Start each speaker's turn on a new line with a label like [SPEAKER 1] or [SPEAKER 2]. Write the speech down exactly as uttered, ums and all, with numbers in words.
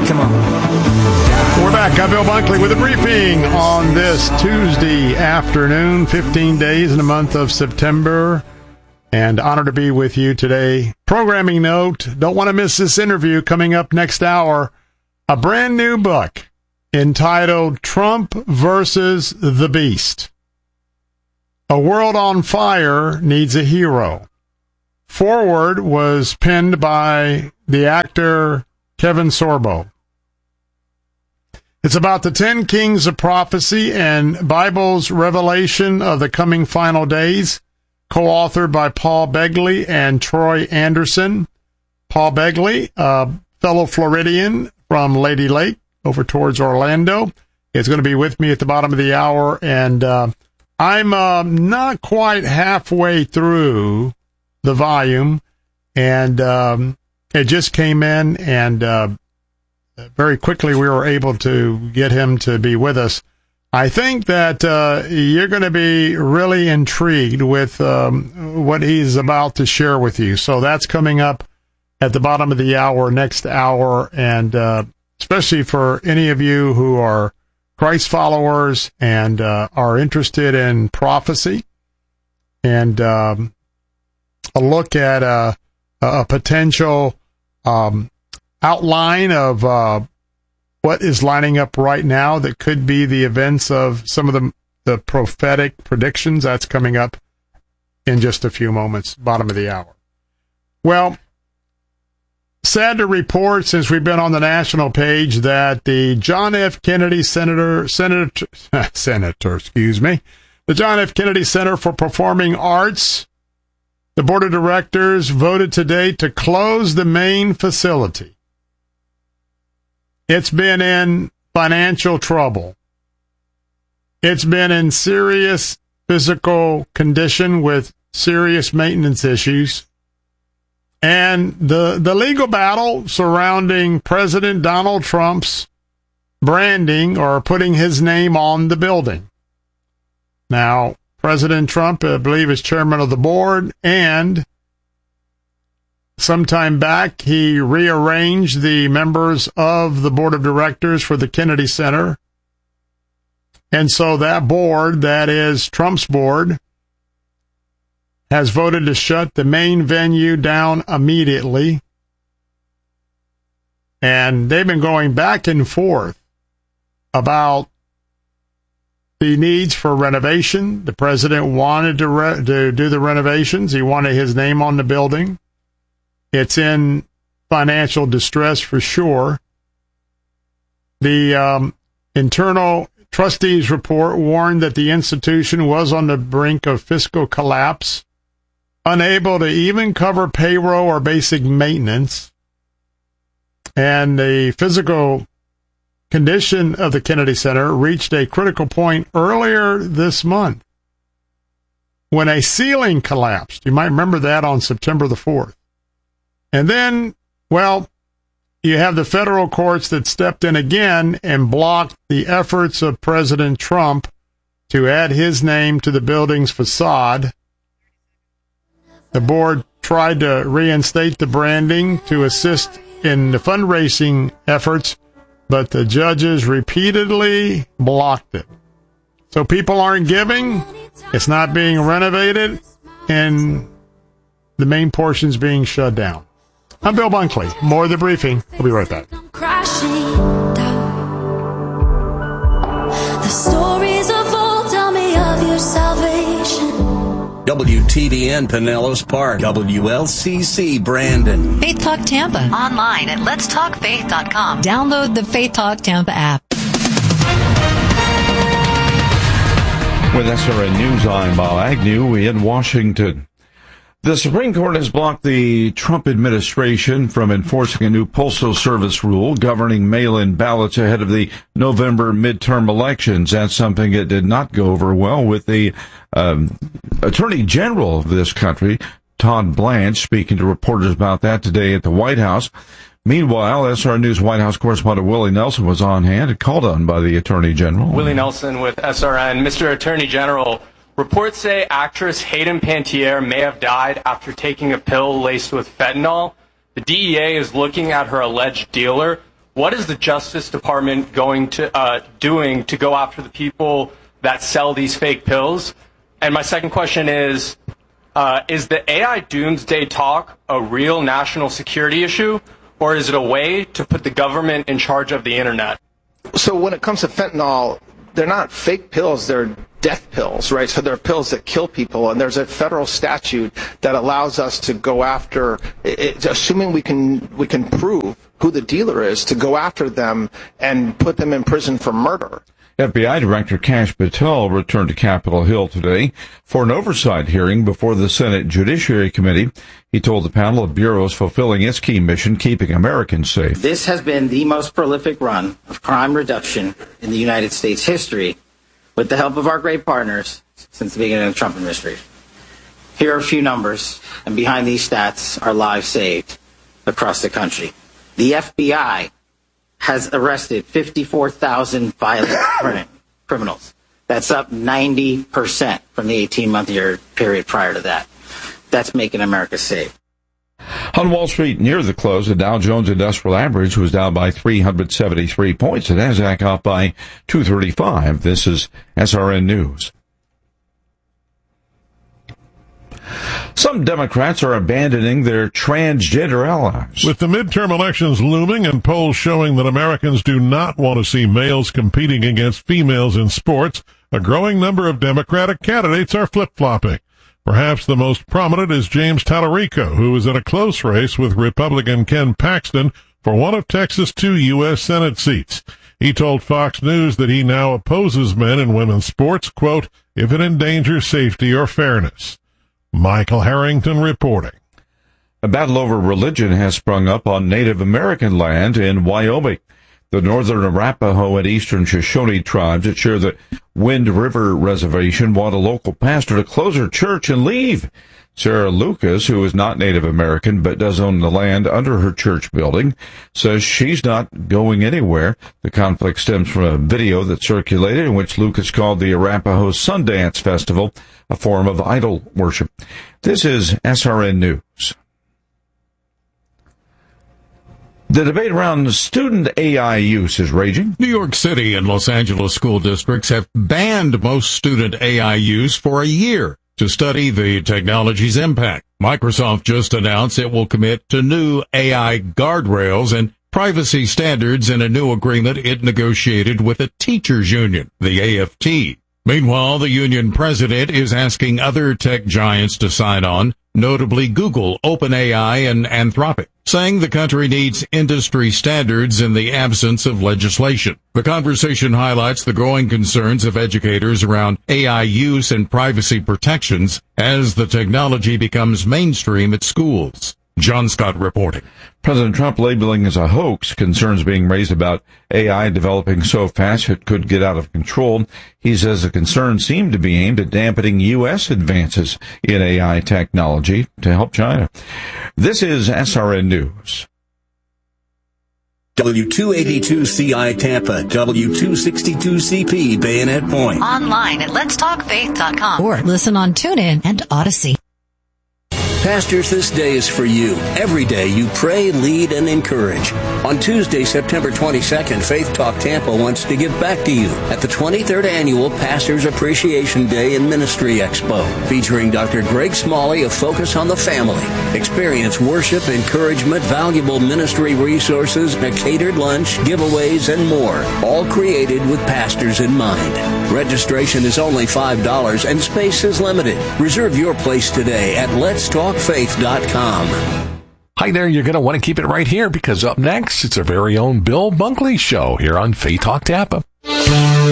[SPEAKER 1] Come on.
[SPEAKER 2] We're back. I'm Bill Bunkley with a briefing on this Tuesday afternoon, fifteen days in the month of September, and honored to be with you today. Programming note, don't want to miss this interview coming up next hour. A brand new book entitled Trump versus the Beast. A World on Fire Needs a Hero. Foreword was penned by the actor Kevin Sorbo. It's about the ten kings of prophecy and Bible's revelation of the coming final days, co-authored by Paul Begley and Troy Anderson. Paul Begley, a fellow Floridian from Lady Lake over towards Orlando, is going to be with me at the bottom of the hour, and uh, I'm uh, not quite halfway through the volume, and um, it just came in, and uh, very quickly we were able to get him to be with us. I think that uh, you're going to be really intrigued with um, what he's about to share with you. So that's coming up at the bottom of the hour, next hour, and uh, especially for any of you who are Christ followers and uh, are interested in prophecy and um, a look at a, a potential um, outline of uh, what is lining up right now that could be the events of some of the, the prophetic predictions. That's coming up in just a few moments, bottom of the hour. Well, sad to report, since we've been on the national page, that the John F. Kennedy Senator, Senator, Senator, excuse me, the John F. Kennedy Center for Performing Arts, the board of directors voted today to close the main facility. It's been in financial trouble. It's been in serious physical condition with serious maintenance issues. And the, the legal battle surrounding President Donald Trump's branding or putting his name on the building. Now, President Trump, I believe, is chairman of the board, and sometime back, he rearranged the members of the board of directors for the Kennedy Center. And so that board, that is Trump's board, has voted to shut the main venue down immediately. And they've been going back and forth about the needs for renovation. The president wanted to, re- to do the renovations. He wanted his name on the building. It's in financial distress for sure. The um, internal trustees report warned that the institution was on the brink of fiscal collapse, unable to even cover payroll or basic maintenance. And the physical condition of the Kennedy Center reached a critical point earlier this month when a ceiling collapsed. You might remember that on September the fourth. And then, well, you have the federal courts that stepped in again and blocked the efforts of President Trump to add his name to the building's facade. The board tried to reinstate the branding to assist in the fundraising efforts, but the judges repeatedly blocked it. So people aren't giving, it's not being renovated, and the main portion's being shut down. I'm Bill Bunkley. More of the briefing. We'll be right back.
[SPEAKER 3] The stories of old tell me of your salvation.
[SPEAKER 4] W T B N Pinellas Park, W L C C Brandon.
[SPEAKER 5] Faith Talk Tampa. Online at lets talk faith dot com. Download the Faith Talk Tampa app.
[SPEAKER 6] With S R N News, I'm Bob Agnew in Washington. The Supreme Court has blocked the Trump administration from enforcing a new postal service rule governing mail-in ballots ahead of the November midterm elections. That's something that did not go over well with the um, Attorney General of this country, Todd Blanche, speaking to reporters about that today at the White House. Meanwhile, S R N News White House correspondent Willie Nelson was on hand and called on by the Attorney General.
[SPEAKER 7] Willie Nelson with S R N. Mister Attorney General, reports say actress Hayden Panettiere may have died after taking a pill laced with fentanyl. The D E A is looking at her alleged dealer. what is the Justice Department going to uh, doing to go after the people that sell these fake pills? And my second question is, uh, is the A I doomsday talk a real national security issue, or is it a way to put the government in charge of the internet?
[SPEAKER 1] So when it comes to fentanyl, they're not fake pills, they're death pills, right? So they're pills that kill people, and there's a federal statute that allows us to go after, it, assuming we can we can prove who the dealer is, to go after them and put them in prison for murder.
[SPEAKER 6] F B I Director Kash Patel returned to Capitol Hill today for an oversight hearing before the Senate Judiciary Committee. He told the panel the Bureau is fulfilling its key mission, keeping Americans safe.
[SPEAKER 8] This has been the most prolific run of crime reduction in the United States history, with the help of our great partners since the beginning of the Trump administration. Here are a few numbers, and behind these stats are lives saved across the country. The F B I has arrested fifty-four thousand violent criminals. That's up ninety percent from the eighteen-month year period prior to that. That's making America safe.
[SPEAKER 6] On Wall Street, near the close, the Dow Jones Industrial Average was down by three hundred seventy-three points. The Nasdaq off by two thirty-five. This is S R N News. Some Democrats are abandoning their transgender allies.
[SPEAKER 9] With the midterm elections looming and polls showing that Americans do not want to see males competing against females in sports, a growing number of Democratic candidates are flip-flopping. Perhaps the most prominent is James Tallarico, who is in a close race with Republican Ken Paxton for one of Texas' two U S Senate seats. He told Fox News that he now opposes men and women's sports, quote, if it endangers safety or fairness. Michael Harrington reporting.
[SPEAKER 6] A battle over religion has sprung up on Native American land in Wyoming. The northern Arapaho and eastern Shoshone tribes that share the Wind River Reservation want a local pastor to close her church and leave. Sarah Lucas, who is not Native American but does own the land under her church building, says she's not going anywhere. The conflict stems from a video that circulated in which Lucas called the Arapaho Sundance Festival a form of idol worship. This is S R N News. The debate around student A I use is raging.
[SPEAKER 10] New York City and Los Angeles school districts have banned most student A I use for a year to study the technology's impact. Microsoft just announced it will commit to new A I guardrails and privacy standards in a new agreement it negotiated with a teachers union, the A F T. Meanwhile, the union president is asking other tech giants to sign on, notably Google, OpenAI, and Anthropic, saying the country needs industry standards in the absence of legislation. The conversation highlights the growing concerns of educators around A I use and privacy protections as the technology becomes mainstream at schools. John Scott reporting.
[SPEAKER 6] President Trump labeling as a hoax concerns being raised about A I developing so fast it could get out of control. He says the concerns seem to be aimed at dampening U S advances in A I technology to help China. This is S R N News.
[SPEAKER 4] W two eighty-two C I Tampa, W two sixty-two C P Bayonet Point.
[SPEAKER 5] Online at lets talk faith dot com.
[SPEAKER 11] Or listen on TuneIn and Odyssey.
[SPEAKER 4] Pastors, this day is for you. Every day you pray, lead, and encourage. On Tuesday, September twenty-second, Faith Talk Tampa wants to give back to you at the twenty-third Annual Pastors Appreciation Day and Ministry Expo, featuring Doctor Greg Smalley of Focus on the Family. Experience worship, encouragement, valuable ministry resources, a catered lunch, giveaways, and more, all created with pastors in mind. Registration is only five dollars and space is limited. Reserve your place today at lets talk faith dot com.
[SPEAKER 12] Hi there, you're going to want to keep it right here because up next, it's our very own Bill Bunkley Show here on Faith Talk Tampa.